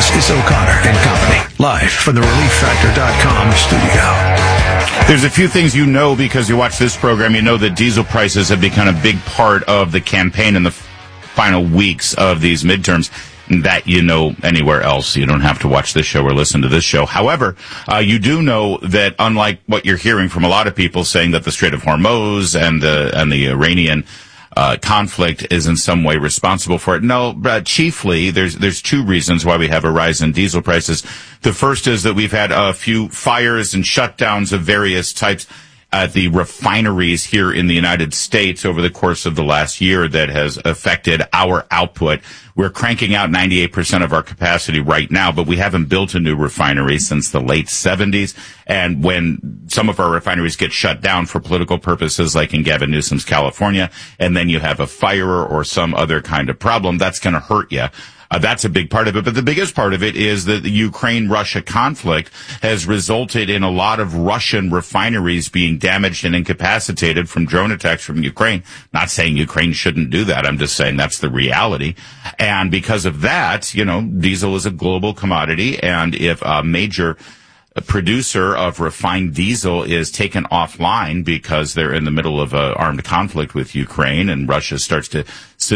This is O'Connor and Company, live from the ReliefFactor.com studio. There's a few things you know because you watch this program. You know that diesel prices have become a big part of the campaign in the final weeks of these midterms. That you know anywhere else. You don't have to watch this show or listen to this show. However, you do know that unlike what you're hearing from a lot of people saying that the Strait of Hormuz and the Iranian conflict is in some way responsible for it. No, chiefly there's two reasons why we have a rise in diesel prices. The first is that we've had a few fires and shutdowns of various types at the refineries here in the United States over the course of the last year that has affected our output. We're cranking out 98% of our capacity right now, but we haven't built a new refinery since the late 70s. And when some of our refineries get shut down for political purposes, like in Gavin Newsom's California, and then you have a fire or some other kind of problem, that's going to hurt you. That's a big part of it. But the biggest part of it is that the Ukraine-Russia conflict has resulted in a lot of Russian refineries being damaged and incapacitated from drone attacks from Ukraine. Not saying Ukraine shouldn't do that. I'm just saying that's the reality. And because of that, you know, diesel is a global commodity. And if a major producer of refined diesel is taken offline because they're in the middle of an armed conflict with Ukraine and Russia starts to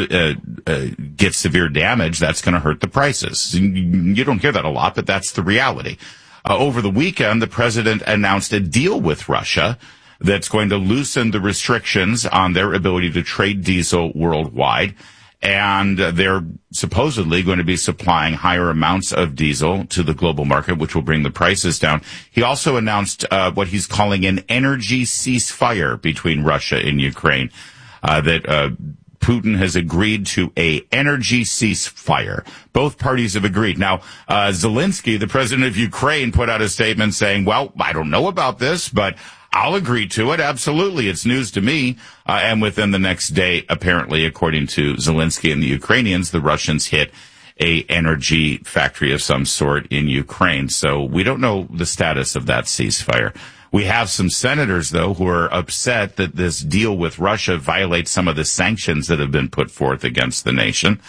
get severe damage, that's going to hurt the prices. You don't hear that a lot, but that's the reality. Over the weekend, the president announced a deal with Russia that's going to loosen the restrictions on their ability to trade diesel worldwide. And they're supposedly going to be supplying higher amounts of diesel to the global market, which will bring the prices down. He also announced what he's calling an energy ceasefire between Russia and Ukraine, that Putin has agreed to a energy ceasefire. Both parties have agreed. Now, Zelensky, the president of Ukraine, put out a statement saying, well, I don't know about this, but I'll agree to it. Absolutely. It's news to me. And within the next day, apparently, according to Zelensky and the Ukrainians, the Russians hit a energy factory of some sort in Ukraine. So we don't know the status of that ceasefire. We have some senators, though, who are upset that this deal with Russia violates some of the sanctions that have been put forth against the nation.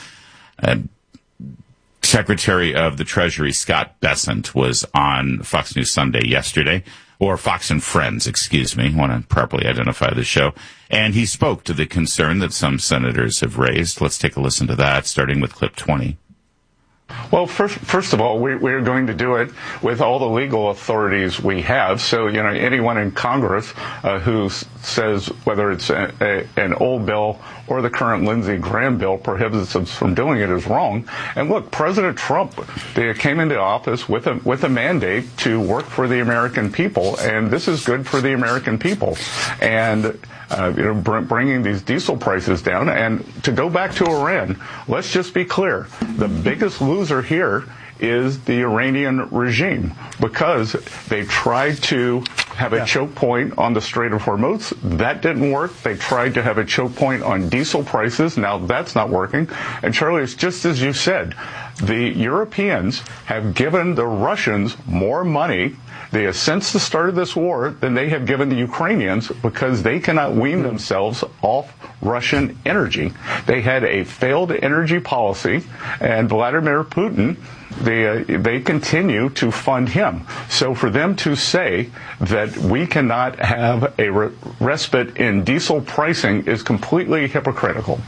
Secretary of the Treasury, Scott Bessent, was on Fox News Sunday yesterday, or Fox and Friends, excuse me, I want to properly identify the show. And he spoke to the concern that some senators have raised. Let's take a listen to that, starting with clip 20. Well, first of all, we're going to do it with all the legal authorities we have. So, you know, anyone in Congress who says whether it's an old bill or the current Lindsey Graham bill prohibits us from doing it is wrong. And look, President Trump, they came into office with a mandate to work for the American people, and this is good for the American people. And bringing these diesel prices down. And to go back to Iran, let's just be clear. The biggest loser here is the Iranian regime, because they tried to have a choke point on the Strait of Hormuz. That didn't work. They tried to have a choke point on diesel prices. Now that's not working. And Charlie, it's just as you said. The Europeans have given the Russians more money since the start of this war than they have given the Ukrainians, because they cannot wean themselves off Russian energy. They had a failed energy policy, and Vladimir Putin, they continue to fund him. So for them to say that we cannot have a respite in diesel pricing is completely hypocritical.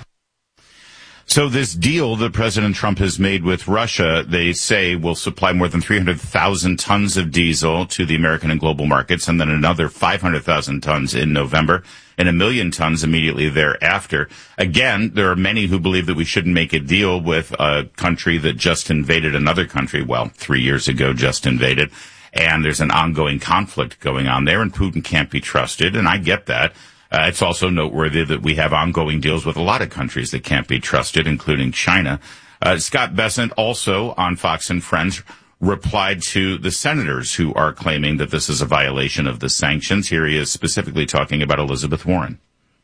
So this deal that President Trump has made with Russia, they say, will supply more than 300,000 tons of diesel to the American and global markets, and then another 500,000 tons in November and 1 million tons immediately thereafter. Again, there are many who believe that we shouldn't make a deal with a country that just invaded another country. Well, 3 years ago just invaded. And there's an ongoing conflict going on there, and Putin can't be trusted, and I get that. It's also noteworthy that we have ongoing deals with a lot of countries that can't be trusted, including China. Scott Bessent, also on Fox and Friends, replied to the senators who are claiming that this is a violation of the sanctions. Here he is specifically talking about Elizabeth Warren.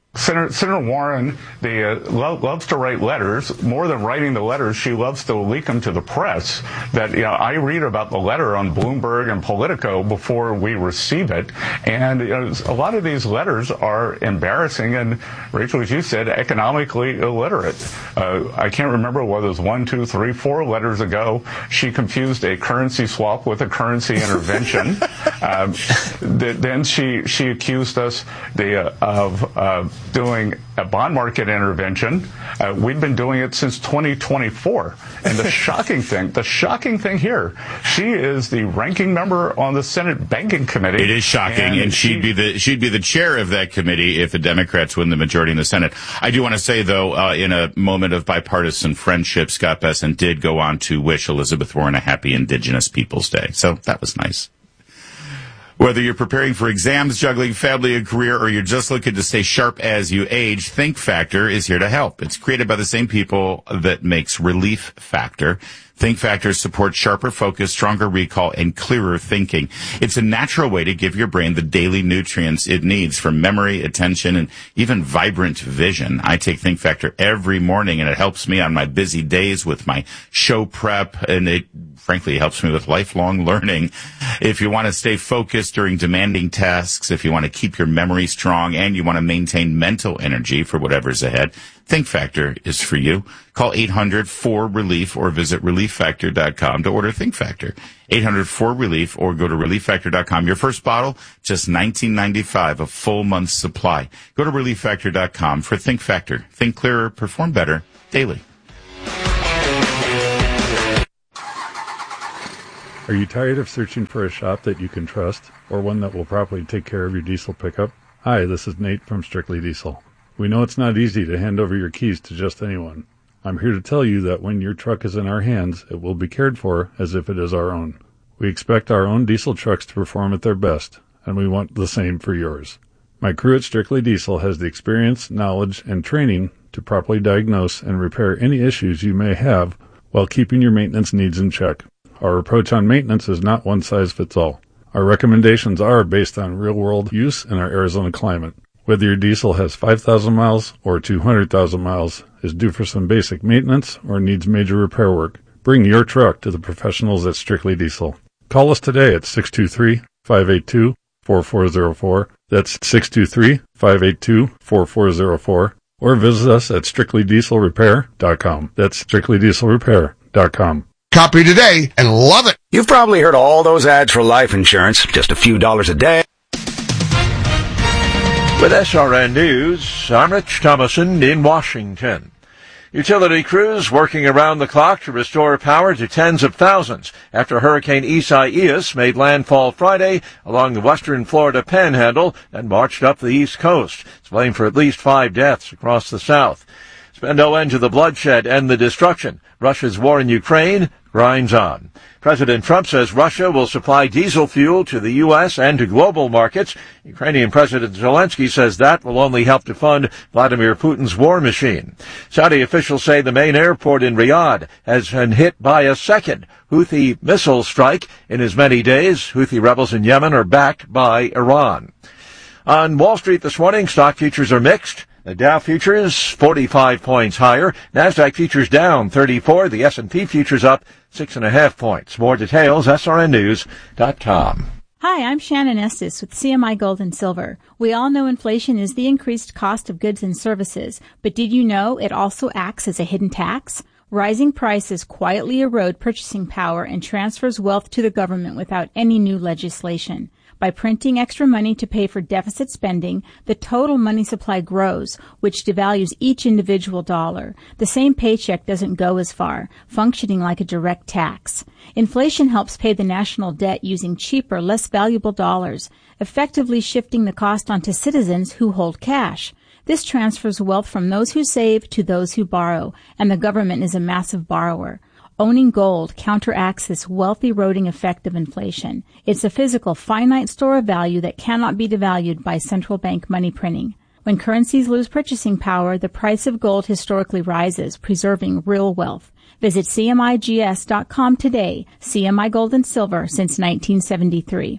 Senator Warren loves to write letters. More than writing the letters, she loves to leak them to the press. That I read about the letter on Bloomberg and Politico before we receive it, and a lot of these letters are embarrassing and, Rachel, as you said, economically illiterate. I can't remember whether it was 1, 2, 3, 4 letters ago. She confused a currency swap with a currency intervention. Then she accused us of doing a bond market intervention. We've been doing it since 2024. And the shocking thing here, she is the ranking member on the Senate Banking Committee. It is shocking, and she'd be the chair of that committee if the Democrats win the majority in the Senate. I do want to say, though, in a moment of bipartisan friendship, Scott Bessent did go on to wish Elizabeth Warren a happy Indigenous Peoples Day. So that was nice. Whether you're preparing for exams, juggling family and career, or you're just looking to stay sharp as you age, Think Factor is here to help. It's created by the same people that makes Relief Factor. Think Factor supports sharper focus, stronger recall, and clearer thinking. It's a natural way to give your brain the daily nutrients it needs for memory, attention, and even vibrant vision. I take Think Factor every morning, and it helps me on my busy days with my show prep, and it frankly helps me with lifelong learning. If you want to stay focused during demanding tasks, if you want to keep your memory strong, and you want to maintain mental energy for whatever's ahead, Think Factor is for you. Call 800-4RELIEF or visit ReliefFactor.com to order Think Factor. 800-4RELIEF or go to ReliefFactor.com. Your first bottle, just $19.95, a full month's supply. Go to ReliefFactor.com for Think Factor. Think clearer, perform better, daily. Are you tired of searching for a shop that you can trust, or one that will properly take care of your diesel pickup? Hi, this is Nate from Strictly Diesel. We know it's not easy to hand over your keys to just anyone. I'm here to tell you that when your truck is in our hands, it will be cared for as if it is our own. We expect our own diesel trucks to perform at their best, and we want the same for yours. My crew at Strictly Diesel has the experience, knowledge, and training to properly diagnose and repair any issues you may have while keeping your maintenance needs in check. Our approach on maintenance is not one size fits all. Our recommendations are based on real-world use in our Arizona climate. Whether your diesel has 5,000 miles or 200,000 miles, is due for some basic maintenance, or needs major repair work, bring your truck to the professionals at Strictly Diesel. Call us today at 623-582-4404. That's 623-582-4404. Or visit us at strictlydieselrepair.com. That's strictlydieselrepair.com. Copy today and love it. You've probably heard all those ads for life insurance, just a few dollars a day. With SRN News, I'm Rich Thomason in Washington. Utility crews working around the clock to restore power to tens of thousands after Hurricane Isaias made landfall Friday along the western Florida panhandle and marched up the east coast. It's blamed for at least 5 deaths across the south. It's been no end to the bloodshed and the destruction. Russia's war in Ukraine grinds on. President Trump says Russia will supply diesel fuel to the U.S. and to global markets. Ukrainian President Zelensky says that will only help to fund Vladimir Putin's war machine. Saudi officials say the main airport in Riyadh has been hit by a second Houthi missile strike in as many days. Houthi rebels in Yemen are backed by Iran. On Wall Street this morning, stock futures are mixed. The Dow futures 45 points higher. NASDAQ futures down 34. The S&P futures up 6.5 points. More details, srnnews.com. Hi, I'm Shannon Estes with CMI Gold and Silver. We all know inflation is the increased cost of goods and services, but did you know it also acts as a hidden tax? Rising prices quietly erode purchasing power and transfers wealth to the government without any new legislation. By printing extra money to pay for deficit spending, the total money supply grows, which devalues each individual dollar. The same paycheck doesn't go as far, functioning like a direct tax. Inflation helps pay the national debt using cheaper, less valuable dollars, effectively shifting the cost onto citizens who hold cash. This transfers wealth from those who save to those who borrow, and the government is a massive borrower. Owning gold counteracts this wealth-eroding effect of inflation. It's a physical, finite store of value that cannot be devalued by central bank money printing. When currencies lose purchasing power, the price of gold historically rises, preserving real wealth. Visit CMIGS.com today. CMI Gold and Silver since 1973.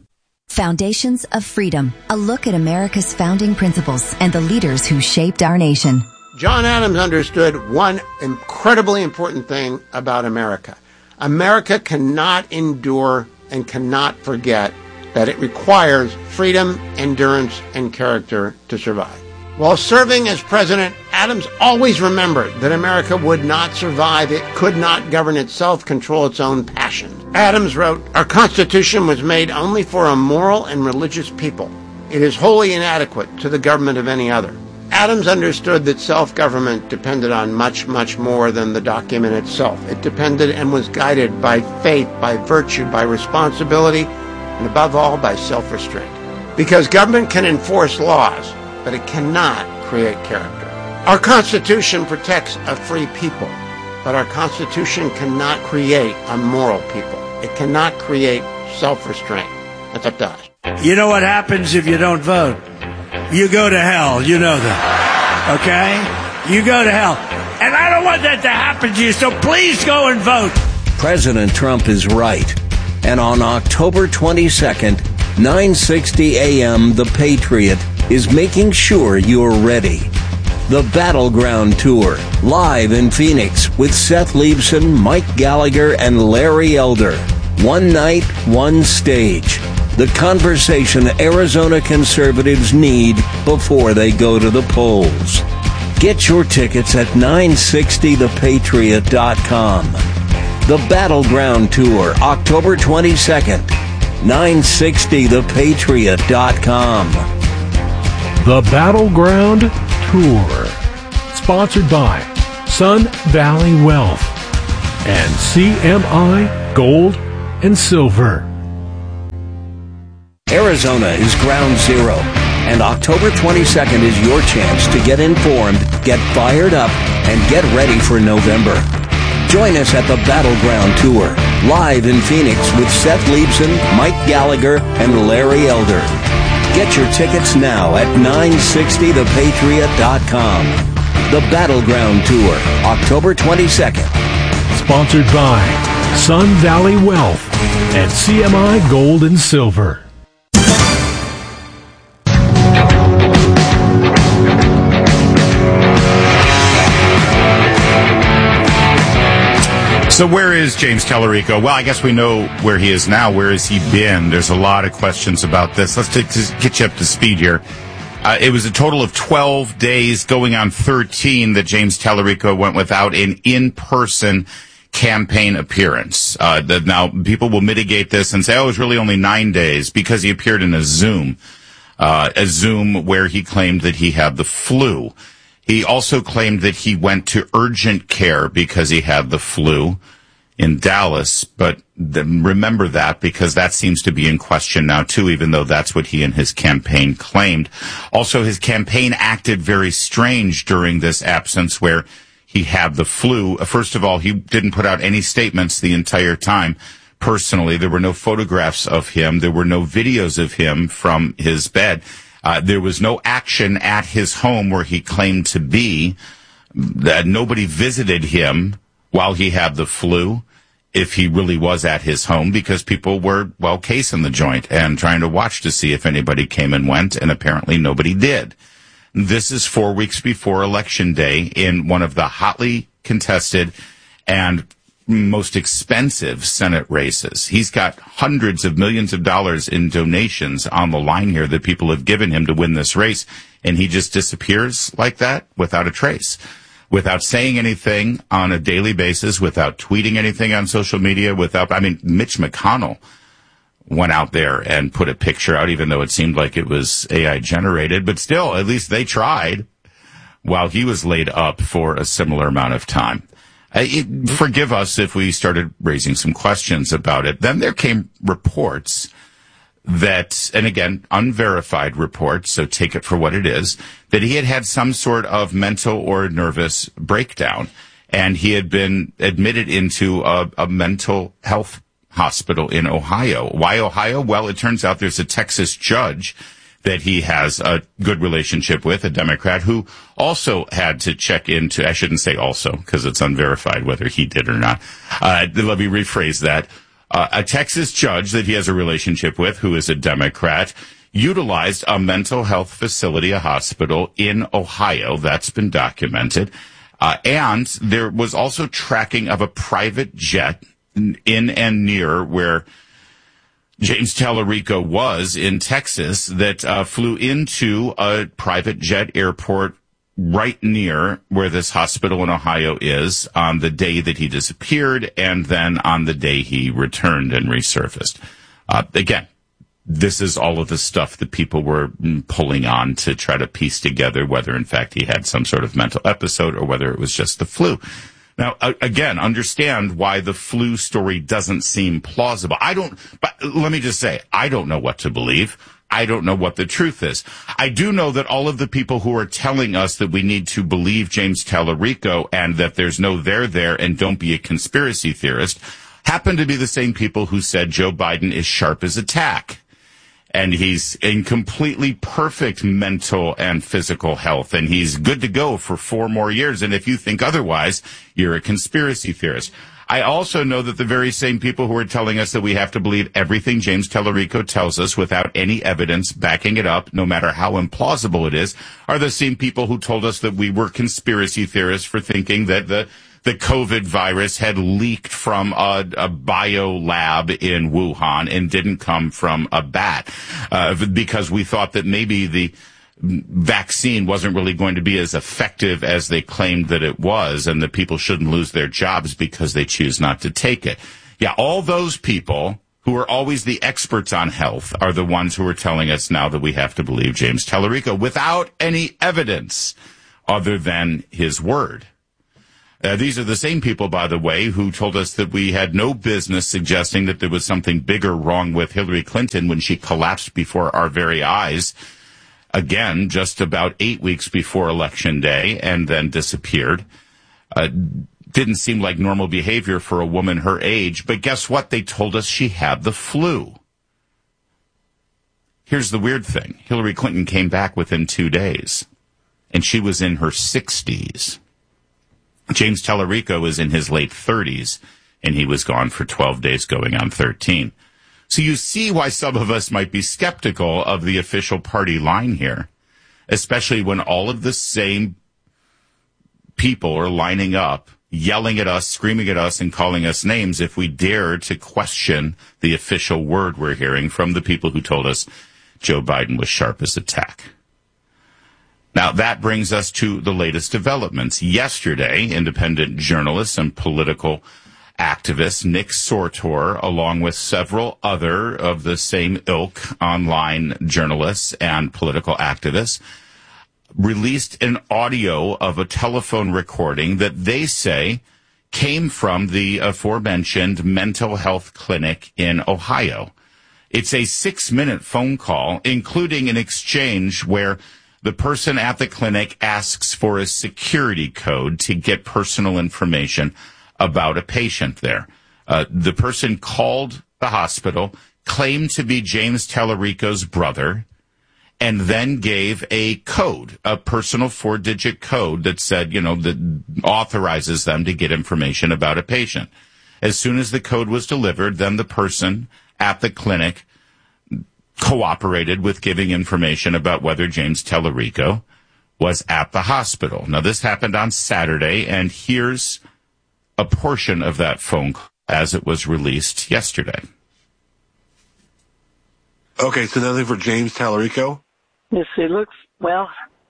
Foundations of Freedom, a look at America's founding principles and the leaders who shaped our nation. John Adams understood one incredibly important thing about America. America cannot endure and cannot forget that it requires freedom, endurance, and character to survive. While serving as president, Adams always remembered that America would not survive. It could not govern itself, control its own passions. Adams wrote, "Our Constitution was made only for a moral and religious people. It is wholly inadequate to the government of any other." Adams understood that self-government depended on much, much more than the document itself. It depended and was guided by faith, by virtue, by responsibility, and above all, by self-restraint. Because government can enforce laws, but it cannot create character. Our Constitution protects a free people, but our Constitution cannot create a moral people. It cannot create self-restraint. That's up to us. You know what happens if you don't vote? You go to hell. You know that. Okay? You go to hell. And I don't want that to happen to you, so please go and vote. President Trump is right. And on October 22nd, 9:60 a.m., The Patriot is making sure you're ready. The Battleground Tour, live in Phoenix with Seth Leibson, Mike Gallagher, and Larry Elder. One night, one stage. The conversation Arizona conservatives need before they go to the polls. Get your tickets at 960thepatriot.com. The Battleground Tour, October 22nd. 960thepatriot.com. The Battleground Tour. Sponsored by Sun Valley Wealth and CMI Gold and Silver. Arizona is ground zero, and October 22nd is your chance to get informed, get fired up, and get ready for November. Join us at the Battleground Tour, live in Phoenix with Seth Leibson, Mike Gallagher, and Larry Elder. Get your tickets now at 960thepatriot.com. The Battleground Tour, October 22nd. Sponsored by Sun Valley Wealth and CMI Gold and Silver. So where is James Tallarico? Well, I guess we know where he is now. Where has he been? There's a lot of questions about this. Let's get you up to speed here. It was a total of 12 days, going on 13, that James Tallarico went without an in-person campaign appearance. Now, people will mitigate this and say, oh, it was really only 9 days, because he appeared in a Zoom where he claimed that he had the flu. He also claimed that he went to urgent care because he had the flu in Dallas, but remember that, because that seems to be in question now too, even though that's what he and his campaign claimed. Also, his campaign acted very strange during this absence where he had the flu. First of all, he didn't put out any statements the entire time. Personally, there were no photographs of him. There were no videos of him from his bed. There was no action at his home where he claimed to be. Nobody visited him while he had the flu, if he really was at his home, because people were, well, casing the joint and trying to watch to see if anybody came and went, and apparently nobody did. This is 4 weeks before Election Day in one of the hotly contested and most expensive Senate races. He's got hundreds of millions of dollars in donations on the line here that people have given him to win this race, and he just disappears like that without a trace, without saying anything on a daily basis, without tweeting anything on social media, Mitch McConnell went out there and put a picture out, even though it seemed like it was AI generated, but still, at least they tried, while he was laid up for a similar amount of time. Forgive us if we started raising some questions about it. Then there came reports that, and again, unverified reports, so take it for what it is, that he had had some sort of mental or nervous breakdown, and he had been admitted into a mental health hospital in Ohio. Why Ohio? Well, it turns out there's a Texas judge that he has a good relationship with, a Democrat, who also had to check into, I shouldn't say also, because it's unverified whether he did or not. Let me rephrase that. A Texas judge that he has a relationship with, who is a Democrat, utilized a mental health facility, a hospital in Ohio. That's been documented. And there was also tracking of a private jet in and near where James Tallarico was in Texas that flew into a private jet airport right near where this hospital in Ohio is on the day that he disappeared and then on the day he returned and resurfaced. Again, this is all of the stuff that people were pulling on to try to piece together whether, in fact, he had some sort of mental episode or whether it was just the flu. Now, again, understand why the flu story doesn't seem plausible. But let me just say, I don't know what to believe. I don't know what the truth is. I do know that all of the people who are telling us that we need to believe James Tallarico and that there's no there and don't be a conspiracy theorist happen to be the same people who said Joe Biden is sharp as a tack. And he's in completely perfect mental and physical health, and he's good to go for 4 more years. And if you think otherwise, you're a conspiracy theorist. I also know that the very same people who are telling us that we have to believe everything James Tallarico tells us without any evidence backing it up, no matter how implausible it is, are the same people who told us that we were conspiracy theorists for thinking that the COVID virus had leaked from a bio lab in Wuhan and didn't come from a bat, because we thought that maybe the vaccine wasn't really going to be as effective as they claimed that it was, and that people shouldn't lose their jobs because they choose not to take it. Yeah, all those people who are always the experts on health are the ones who are telling us now that we have to believe James Tallarico without any evidence other than his word. These are the same people, by the way, who told us that we had no business suggesting that there was something bigger wrong with Hillary Clinton when she collapsed before our very eyes, again, just about 8 weeks before Election Day, and then disappeared. Didn't seem like normal behavior for a woman her age, but guess what? They told us she had the flu. Here's the weird thing. Hillary Clinton came back within 2 days, and she was in her 60s. James Tallarico is in his late 30s, and he was gone for 12 days going on 13. So you see why some of us might be skeptical of the official party line here, especially when all of the same people are lining up, yelling at us, screaming at us, and calling us names if we dare to question the official word we're hearing from the people who told us Joe Biden was sharp as a tack. Now, that brings us to the latest developments. Yesterday, independent journalist and political activist Nick Sortor, along with several other of the same ilk online journalists and political activists, released an audio of a telephone recording that they say came from the aforementioned mental health clinic in Ohio. It's a 6-minute phone call, including an exchange where the person at the clinic asks for a security code to get personal information about a patient there. The person called the hospital, claimed to be James Tallarico's brother, and then gave a code, a personal 4-digit code that said, that authorizes them to get information about a patient. As soon as the code was delivered, then the person at the clinic cooperated with giving information about whether James Tallarico was at the hospital. Now, this happened on Saturday, and here's a portion of that phone call as it was released yesterday. Okay, so nothing for James Tallarico? Yes, it looks, well,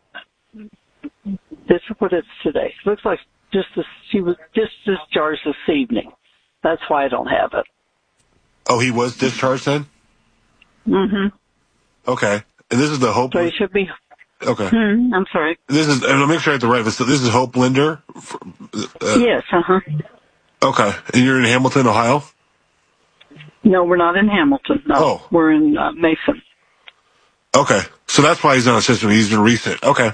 this is what it's today. It looks like she was just discharged this evening. That's why I don't have it. Oh, he was discharged then? Mm-hmm. Okay. And this is the Hope... So it should be... Okay. I'm sorry. This is... I'll make sure I have the right... So this is Hope Linder? Yes, Okay. And you're in Hamilton, Ohio? No, we're not in Hamilton. No. Oh. We're in Mason. Okay. So that's why he's on the system. He's been recent. Okay.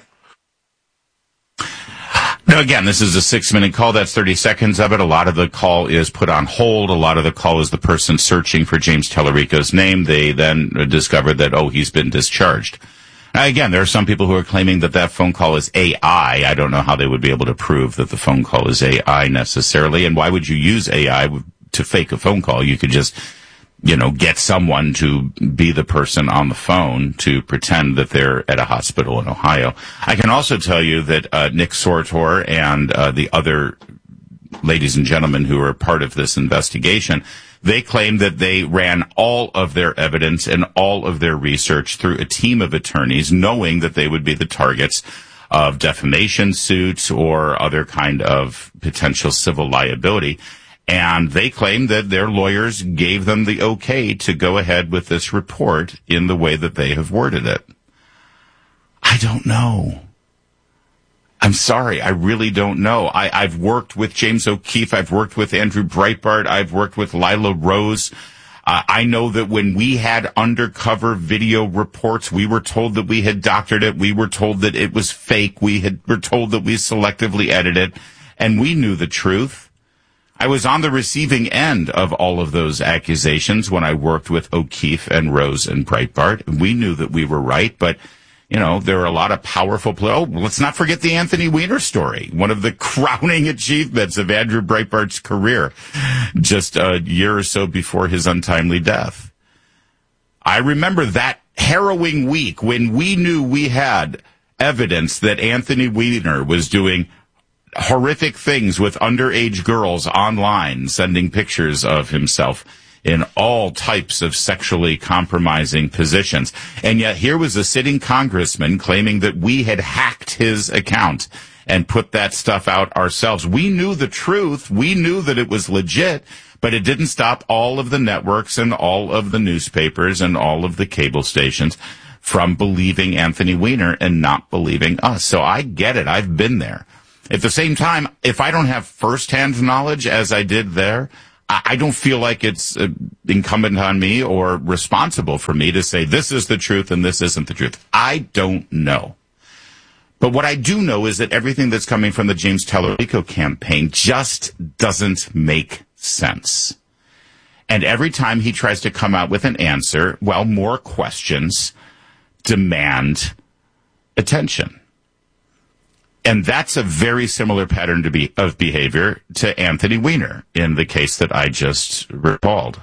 Now, again, this is a 6-minute call. That's 30 seconds of it. A lot of the call is put on hold. A lot of the call is the person searching for James Tallarico's name. They then discovered that, he's been discharged. Now, again, there are some people who are claiming that phone call is AI. I don't know how they would be able to prove that the phone call is AI necessarily. And why would you use AI to fake a phone call. You could just, get someone to be the person on the phone to pretend that they're at a hospital in Ohio. I can also tell you that Nick Sortor and the other ladies and gentlemen who are part of this investigation, they claim that they ran all of their evidence and all of their research through a team of attorneys, knowing that they would be the targets of defamation suits or other kind of potential civil liability. And they claim that their lawyers gave them the okay to go ahead with this report in the way that they have worded it. I don't know. I'm sorry, I really don't know. I've worked with James O'Keefe. I've worked with Andrew Breitbart. I've worked with Lila Rose. I know that when we had undercover video reports, we were told that we had doctored it. We were told that it was fake. Were told that we selectively edited it, and we knew the truth. I was on the receiving end of all of those accusations when I worked with O'Keefe and Rose and Breitbart. We knew that we were right, but there are a lot of powerful let's not forget the Anthony Weiner story, one of the crowning achievements of Andrew Breitbart's career, just a year or so before his untimely death. I remember that harrowing week when we knew we had evidence that Anthony Weiner was doing horrific things with underage girls online, sending pictures of himself in all types of sexually compromising positions. And yet here was a sitting congressman claiming that we had hacked his account and put that stuff out ourselves. We knew the truth. We knew that it was legit, but it didn't stop all of the networks and all of the newspapers and all of the cable stations from believing Anthony Weiner and not believing us. So I get it. I've been there. At the same time, if I don't have firsthand knowledge as I did there, I don't feel like it's incumbent on me or responsible for me to say this is the truth and this isn't the truth. I don't know. But what I do know is that everything that's coming from the James Tallarico campaign just doesn't make sense. And every time he tries to come out with an answer, more questions demand attention. And that's a very similar pattern of behavior to Anthony Weiner in the case that I just recalled.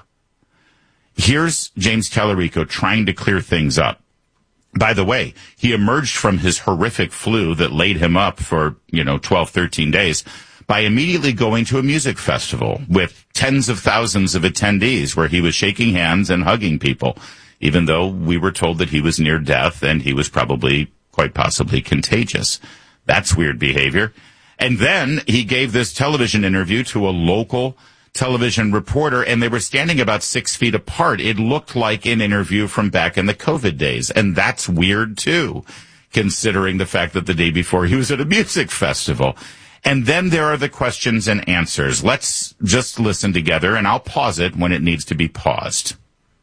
Here's James Tallarico trying to clear things up. By the way, he emerged from his horrific flu that laid him up for, 12, 13 days by immediately going to a music festival with tens of thousands of attendees where he was shaking hands and hugging people, even though we were told that he was near death and he was probably, quite possibly, contagious. That's weird behavior. And then he gave this television interview to a local television reporter, and they were standing about 6 feet apart. It looked like an interview from back in the COVID days. And that's weird, too, considering the fact that the day before he was at a music festival. And then there are the questions and answers. Let's just listen together, and I'll pause it when it needs to be paused.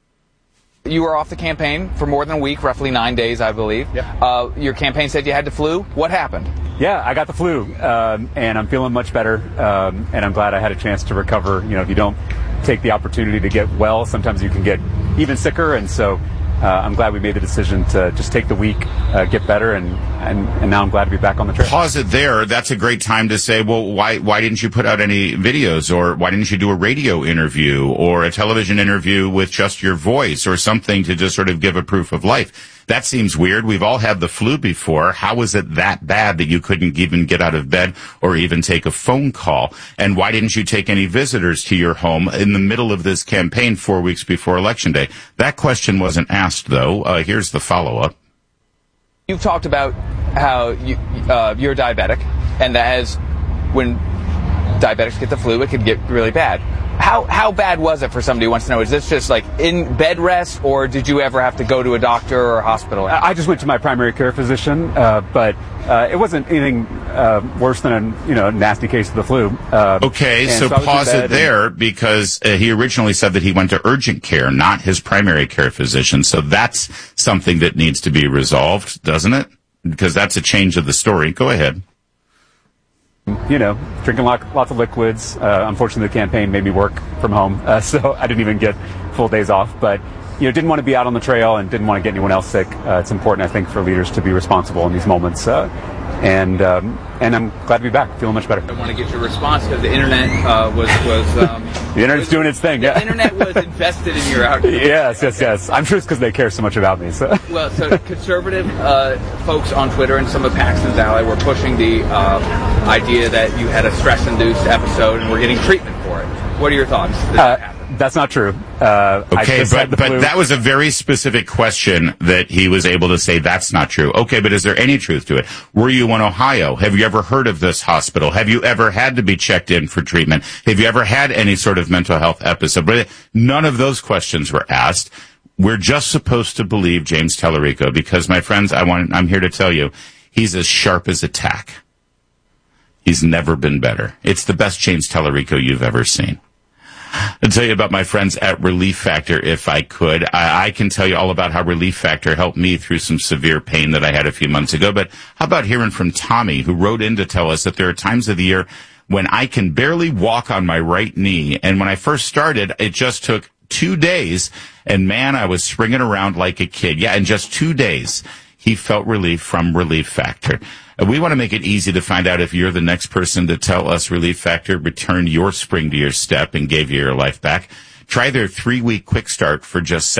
You were off the campaign for more than a week, roughly 9 days, I believe. Yep. Your campaign said you had the flu. What happened? Yeah, I got the flu, and I'm feeling much better, and I'm glad I had a chance to recover. If you don't take the opportunity to get well, sometimes you can get even sicker, and so I'm glad we made the decision to just take the week, get better, and now I'm glad to be back on the trail. Pause it there. That's a great time to say, well, why didn't you put out any videos, or why didn't you do a radio interview or a television interview with just your voice or something to just sort of give a proof of life? That seems weird. We've all had the flu before. How was it that bad that you couldn't even get out of bed or even take a phone call? And why didn't you take any visitors to your home in the middle of this campaign 4 weeks before Election Day? That question wasn't asked, though. Here's the follow-up. You've talked about how you're diabetic, and that as when diabetics get the flu, it could get really bad. How bad was it for somebody who wants to know? Is this just like in bed rest, or did you ever have to go to a doctor or a hospital? I just went to my primary care physician, but it wasn't anything worse than a nasty case of the flu. Okay, so pause it there because he originally said that he went to urgent care, not his primary care physician. So that's something that needs to be resolved, doesn't it? Because that's a change of the story. Go ahead. Drinking lots of liquids. Unfortunately, the campaign made me work from home, so I didn't even get full days off. But, didn't want to be out on the trail and didn't want to get anyone else sick. It's important, I think, for leaders to be responsible in these moments. And I'm glad to be back. Feeling much better. I want to get your response because the internet was The internet's doing its thing. The internet was invested in your outcome. Yes. I'm sure it's because they care so much about me. So. Well, so conservative folks on Twitter and some of Paxton's ally were pushing the idea that you had a stress-induced episode and were getting treatment for it. What are your thoughts? That's not true. Okay, but that was a very specific question that he was able to say that's not true. Okay, but is there any truth to it? Were you in Ohio? Have you ever heard of this hospital? Have you ever had to be checked in for treatment? Have you ever had any sort of mental health episode? But none of those questions were asked. We're just supposed to believe James Tallarico because, my friends, I'm here to tell you, he's as sharp as a tack. He's never been better. It's the best James Tallarico you've ever seen. I'll tell you about my friends at Relief Factor if I could. I can tell you all about how Relief Factor helped me through some severe pain that I had a few months ago. But how about hearing from Tommy, who wrote in to tell us that there are times of the year when I can barely walk on my right knee. And when I first started, it just took 2 days. And man, I was springing around like a kid. Yeah, in just 2 days, he felt relief from Relief Factor. We want to make it easy to find out if you're the next person to tell us Relief Factor returned your spring to your step and gave you your life back. Try their 3-week quick start for just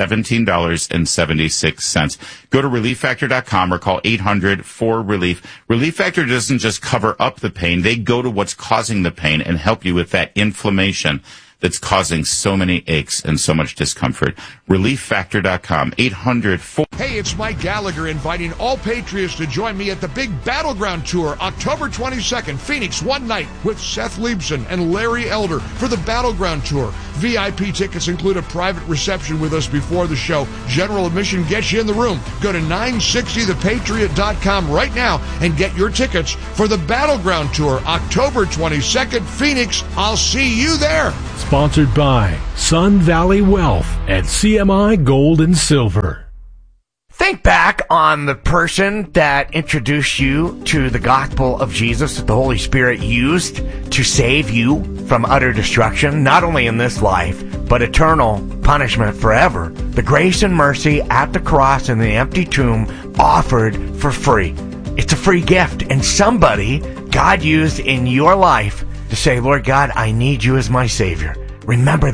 $17.76. Go to ReliefFactor.com or call 800-4RELIEF. Relief Factor doesn't just cover up the pain. They go to what's causing the pain and help you with that inflammation that's causing so many aches and so much discomfort. ReliefFactor.com, 800-4... Hey, it's Mike Gallagher inviting all Patriots to join me at the big Battleground Tour, October 22nd, Phoenix, one night with Seth Leibson and Larry Elder for the Battleground Tour. VIP tickets include a private reception with us before the show. General admission gets you in the room. Go to 960thepatriot.com right now and get your tickets for the Battleground Tour, October 22nd, Phoenix. I'll see you there. Sponsored by Sun Valley Wealth at CMI Gold and Silver. Think back on the person that introduced you to the gospel of Jesus that the Holy Spirit used to save you from utter destruction, not only in this life, but eternal punishment forever. The grace and mercy at the cross and the empty tomb offered for free. It's a free gift, and somebody God used in your life to say, Lord God, I need you as my Savior. Remember